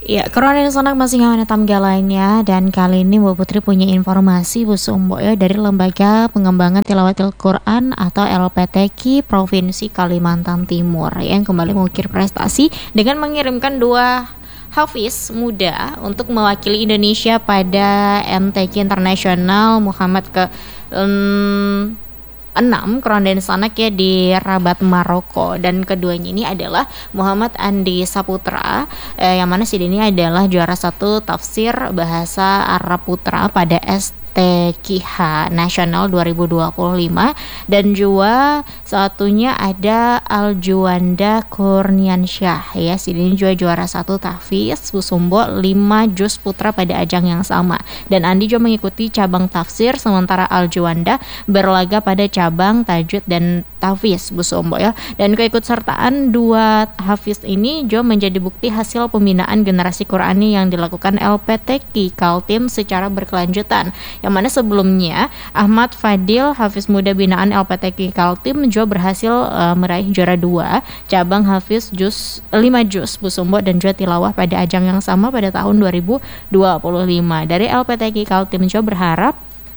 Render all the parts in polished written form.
Ya, Corona dan Sonak masih hantam lainnya, dan kali ini Bu Putri punya informasi Bu Sumbo ya dari Lembaga Pengembangan Tilawatil Quran atau LPTQ Provinsi Kalimantan Timur yang kembali mengukir prestasi dengan mengirimkan dua Hafiz muda untuk mewakili Indonesia pada MTQ Internasional Muhammad ke 6 Kronden Sanak ya di Rabat Maroko, dan keduanya ini adalah Muhammad Andi Saputra yang mana si ini adalah juara satu tafsir bahasa Arab Putra pada STQH Nasional 2025, dan juga satunya ada Aljuanda Kurniansyah ya, si ini juga juara satu tahfiz Busumbo 5 juz putra pada ajang yang sama, dan Andi juga mengikuti cabang tafsir, sementara Aljuanda berlaga pada cabang tajwid dan tahfiz Busumbo ya. Dan keikutsertaan dua hafiz ini juga menjadi bukti hasil pembinaan generasi Qurani yang dilakukan LPTQ Kaltim secara berkelanjutan, yang mana sebelumnya Ahmad Fadil, hafiz muda binaan LPTQ Kaltim, juga berhasil meraih juara 2 cabang hafiz 5 juz Busumbo dan juga tilawah pada ajang yang sama pada tahun 2025. Dari LPTQ Kaltim juga berharap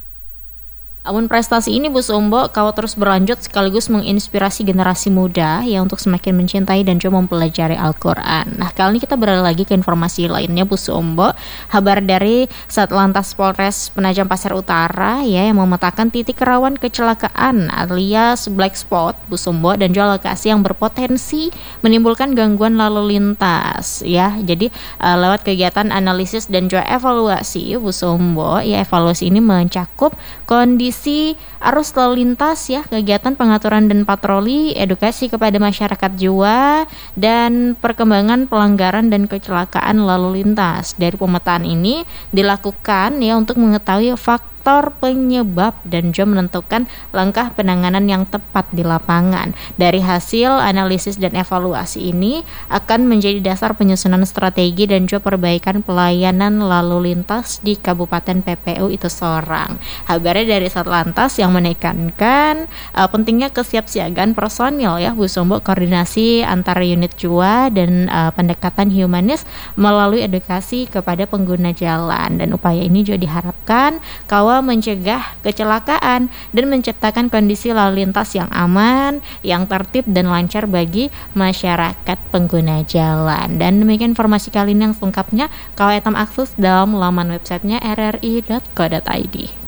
namun prestasi ini Bu Sumbo kau terus berlanjut sekaligus menginspirasi generasi muda ya untuk semakin mencintai dan juga mempelajari Al-Quran. Nah, kali ini kita beralih lagi ke informasi lainnya Bu Sumbo. Kabar dari Satlantas Polres Penajam Pasir Utara ya yang memetakan titik rawan kecelakaan alias black spot Bu Sumbo dan juga lokasi yang berpotensi menimbulkan gangguan lalu lintas ya. Jadi lewat kegiatan analisis dan juga evaluasi Bu Sumbo ya, evaluasi ini mencakup kondisi arus lalu lintas ya, kegiatan pengaturan dan patroli, edukasi kepada masyarakat juga, dan perkembangan pelanggaran dan kecelakaan lalu lintas. Dari pemetaan ini dilakukan ya untuk mengetahui faktor penyebab dan juga menentukan langkah penanganan yang tepat di lapangan. Dari hasil analisis dan evaluasi ini akan menjadi dasar penyusunan strategi dan juga perbaikan pelayanan lalu lintas di Kabupaten PPU itu Sorang. Kabarnya dari Satlantas yang menekankan pentingnya kesiapsiagaan personil ya Bu Sumbo, koordinasi antara unit JUA dan pendekatan humanis melalui edukasi kepada pengguna jalan, dan upaya ini juga diharapkan mencegah kecelakaan dan menciptakan kondisi lalu lintas yang aman, yang tertib dan lancar bagi masyarakat pengguna jalan. Dan demikian informasi kali ini yang selengkapnya kau etam akses dalam laman websitenya rri.co.id.